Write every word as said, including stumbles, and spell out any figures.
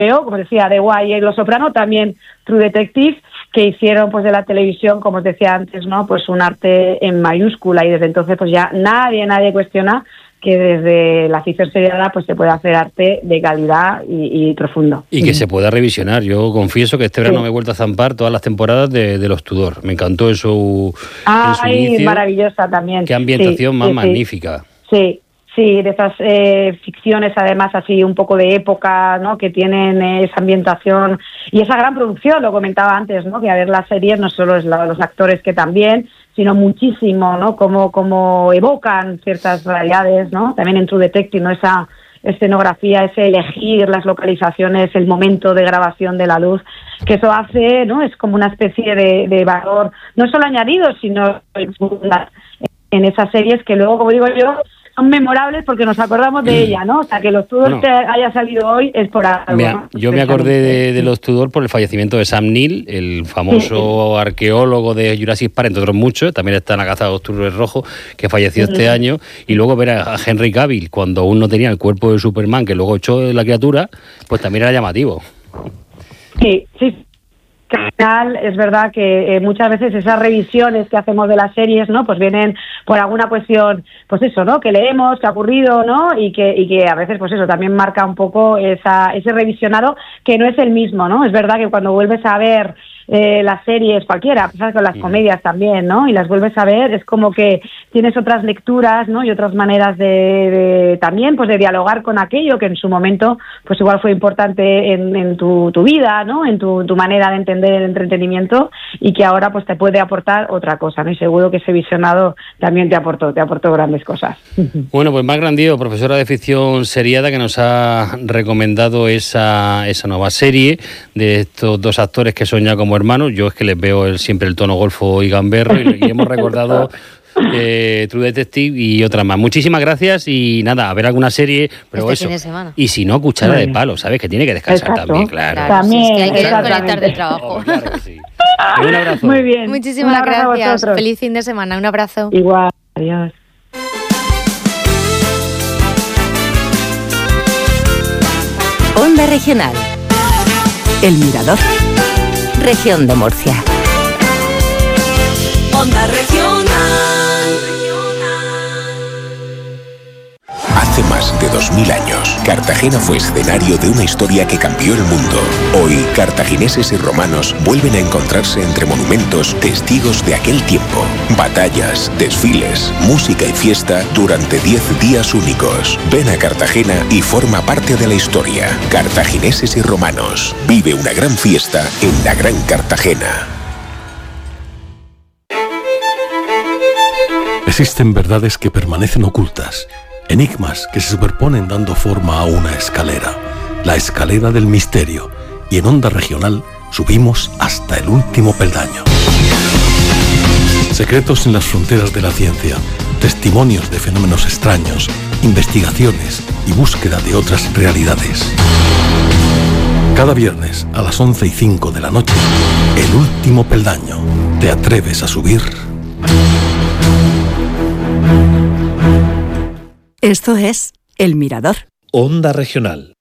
como decía, The Wire y Los Soprano, también True Detective, que hicieron pues de la televisión, como os decía antes, ¿no? Pues un arte en mayúscula, y desde entonces pues ya nadie, nadie cuestiona que desde la ficción seriada pues se puede hacer arte de calidad y, y profundo. Y que se pueda revisionar. Yo confieso que este verano Sí. me he vuelto a zampar todas las temporadas de, de Los Tudor. Me encantó eso en su Ay, inicio. maravillosa también. Qué ambientación sí, más sí, magnífica. Sí, sí, de esas eh, ficciones además así un poco de época, ¿no? Que tienen eh, esa ambientación y esa gran producción, lo comentaba antes, ¿no? Que a ver las series no solo es la, los actores, que también, sino muchísimo, ¿no? Como, como evocan ciertas realidades, ¿no? También en True Detective, ¿no? Esa escenografía, ese elegir las localizaciones, el momento de grabación de la luz, que eso hace, ¿no? Es como una especie de, de valor, no solo añadido, sino en esas series que luego, como digo yo, son memorables porque nos acordamos de ella, ¿no? O sea, que Los Tudor Bueno, te haya salido hoy es por algo, me, ¿no? yo me acordé de, de Los Tudor por el fallecimiento de Sam Neill, el famoso sí. arqueólogo de Jurassic Park, entre otros muchos. También está en Agazados Octubre Rojo, que falleció Sí. este año. Y luego ver a Henry Cavill, cuando aún no tenía el cuerpo de Superman, que luego echó la criatura, pues también era llamativo. Sí, sí. Al final es verdad que eh, muchas veces esas revisiones que hacemos de las series, ¿no? Pues vienen por alguna cuestión, pues eso, ¿no? Que leemos, que ha ocurrido, ¿no? Y que y que a veces, pues eso, también marca un poco esa ese revisionado que no es el mismo, ¿no? Es verdad que cuando vuelves a ver eh, las series cualquiera, pues con las comedias también, ¿no? Y las vuelves a ver, es como que tienes otras lecturas, ¿no? Y otras maneras de, de también, pues de dialogar con aquello que en su momento, pues igual fue importante en, en tu, tu vida, ¿no? En tu, tu manera de entender el entretenimiento, y que ahora pues te puede aportar otra cosa, ¿no? Y seguro que ese visionado también te aportó, te aportó grandes cosas. Bueno, pues Mar Grandío, profesora de ficción seriada, que nos ha recomendado esa, esa nueva serie de estos dos actores que son ya como hermanos. Yo es que les veo el, siempre el tono golfo y gamberro, y, y hemos recordado eh, True Detective y otras más. Muchísimas gracias, y nada, a ver alguna serie, pero este eso. fin de semana. Y si no, cuchara de palo, ¿sabes? Que tiene que descansar. Exacto. También, claro. Claro, También, si es que hay que exactamente. desconectar del trabajo. Oh, claro que sí. Y un abrazo. Muy bien. Muchísimas Un abrazo a gracias. vosotros. Feliz fin de semana. Un abrazo. Igual. Adiós. Onda Regional. El Mirador. Región de Murcia. Onda Regional. Hace más de dos mil años, Cartagena fue escenario de una historia que cambió el mundo. Hoy, cartagineses y romanos vuelven a encontrarse entre monumentos, testigos de aquel tiempo. Batallas, desfiles, música y fiesta durante diez días únicos. Ven a Cartagena y forma parte de la historia. Cartagineses y romanos. Vive una gran fiesta en la Gran Cartagena. Existen verdades que permanecen ocultas, enigmas que se superponen dando forma a una escalera, la escalera del misterio, y en Onda Regional subimos hasta el último peldaño. Secretos en las fronteras de la ciencia, testimonios de fenómenos extraños, investigaciones y búsqueda de otras realidades. Cada viernes a las once y cinco de la noche, el último peldaño. ¿Te atreves a subir? Esto es El Mirador. Onda Regional.